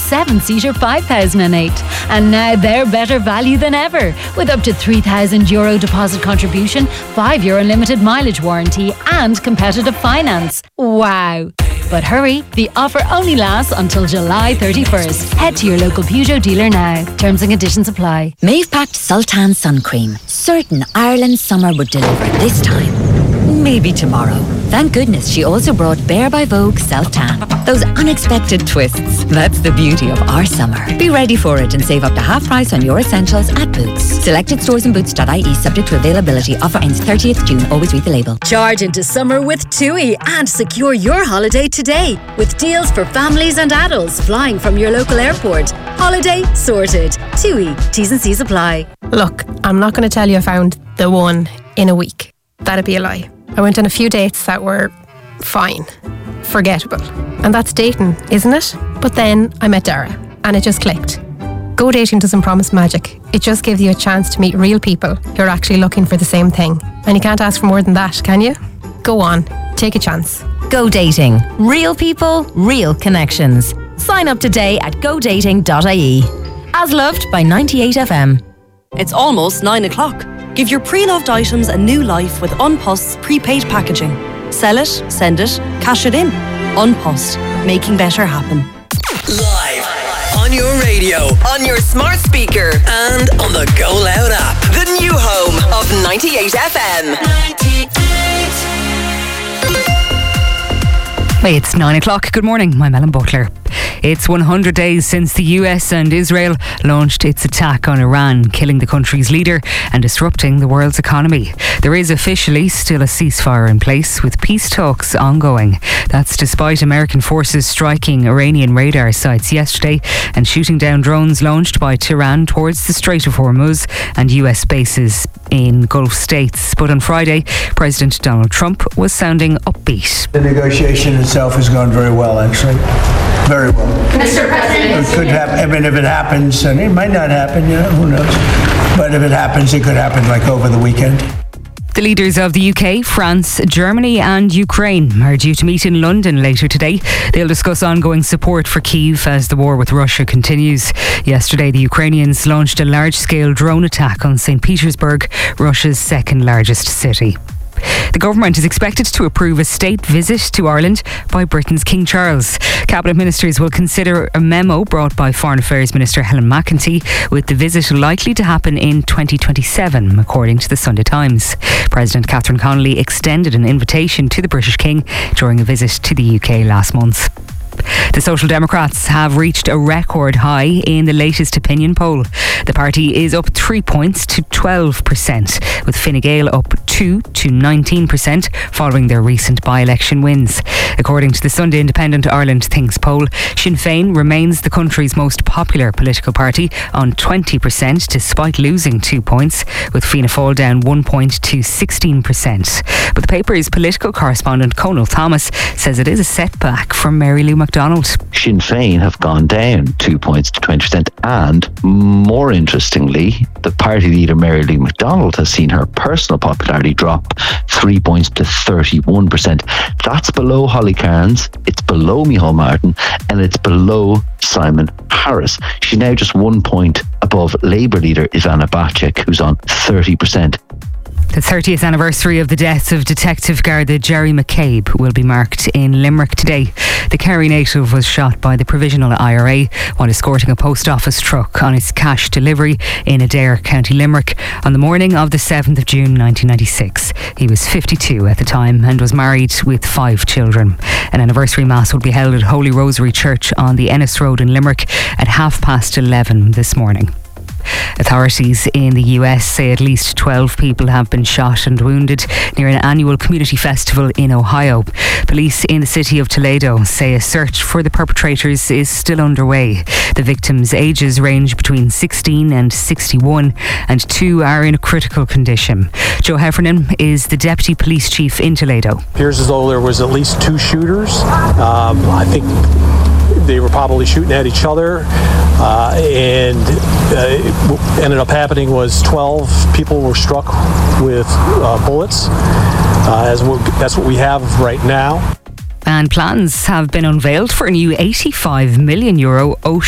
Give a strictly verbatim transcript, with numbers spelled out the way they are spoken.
seven-seater five thousand eight. And now they're better value than ever, with up to three thousand euro deposit contribution, five year unlimited mileage warranty and competitive finance. Wow! But hurry, the offer only lasts until July thirty-first. Head to your local Peugeot dealer now. Terms and conditions apply. Maeve packed Sultan Sun Cream. Certain Ireland's summer would deliver this time. Maybe tomorrow. Thank goodness she also brought Bare by Vogue Self-Tan. Those unexpected twists. That's the beauty of our summer. Be ready for it and save up to half price on your essentials at Boots. Selected stores and boots dot I E subject to availability. Offer ends thirtieth June. Always read the label. Charge into summer with TUI and secure your holiday today with deals for families and adults flying from your local airport. Holiday sorted. TUI. T's and C's apply. Look, I'm not going to tell you I found the one in a week. That'd be a lie. I went on a few dates that were fine, forgettable. And that's dating, isn't it? But then I met Dara and it just clicked. Go dating doesn't promise magic. It just gives you a chance to meet real people who are actually looking for the same thing. And you can't ask for more than that, can you? Go on, take a chance. Go dating. Real people, real connections. Sign up today at go dating dot I E. As loved by ninety-eight F M. It's almost nine o'clock. Give your pre-loved items a new life with Unpost's prepaid packaging. Sell it, send it, cash it in. Unpost, making better happen. Live on your radio, on your smart speaker, and on the Go Loud app. The new home of ninety-eight F M. ninety-eight. Hey, it's nine o'clock. Good morning. I'm Ellen Butler. It's one hundred days since the U S and Israel launched its attack on Iran, killing the country's leader and disrupting the world's economy. There is officially still a ceasefire in place, with peace talks ongoing. That's despite American forces striking Iranian radar sites yesterday and shooting down drones launched by Tehran towards the Strait of Hormuz and U S bases in Gulf states. But on Friday, President Donald Trump was sounding upbeat. The negotiation itself has gone very well, actually. Very well. Mister President. It could happen. I mean, if it happens, and it might not happen, you know, who knows? But if it happens, it could happen like over the weekend. The leaders of the U K, France, Germany and Ukraine are due to meet in London later today. They'll discuss ongoing support for Kyiv as the war with Russia continues. Yesterday, the Ukrainians launched a large-scale drone attack on Saint Petersburg, Russia's second largest city. The government is expected to approve a state visit to Ireland by Britain's King Charles. Cabinet ministers will consider a memo brought by Foreign Affairs Minister Helen McEntee, with the visit likely to happen in twenty twenty-seven, according to the Sunday Times. President Catherine Connolly extended an invitation to the British King during a visit to the U K last month. The Social Democrats have reached a record high in the latest opinion poll. The party is up three points to twelve percent, with Fine Gael up two to nineteen percent following their recent by-election wins. According to the Sunday Independent Ireland Thinks poll, Sinn Féin remains the country's most popular political party on twenty percent despite losing two points, with Fianna Fáil down one point to sixteen percent. But the paper's political correspondent Conal Thomas says it is a setback for Mary Lou McDonald. Sinn Féin have gone down two points to twenty percent, and more interestingly, the party leader Mary Lou McDonald has seen her personal popularity drop three points to thirty-one percent. That's below Holly Cairns, it's below Micheál Martin, and it's below Simon Harris. She's now just one point above Labour leader Ivana Bacik, who's on thirty percent. The thirtieth anniversary of the death of Detective Garda Jerry McCabe will be marked in Limerick today. The Kerry native was shot by the Provisional I R A while escorting a post office truck on its cash delivery in Adair, County Limerick, on the morning of the seventh of June nineteen ninety-six. He was fifty-two at the time and was married with five children. An anniversary mass will be held at Holy Rosary Church on the Ennis Road in Limerick at half past eleven this morning. Authorities in the U S say at least twelve people have been shot and wounded near an annual community festival in Ohio. Police in the city of Toledo say a search for the perpetrators is still underway. The victims' ages range between sixteen and sixty-one, and two are in a critical condition. Joe Heffernan is the Deputy Police Chief in Toledo. It appears as though there was at least two shooters. Um, I think they were probably shooting at each other, uh, and uh, what ended up happening was twelve people were struck with uh, bullets. Uh, as we, that's what we have right now. And plans have been unveiled for a new eighty-five million euro ocean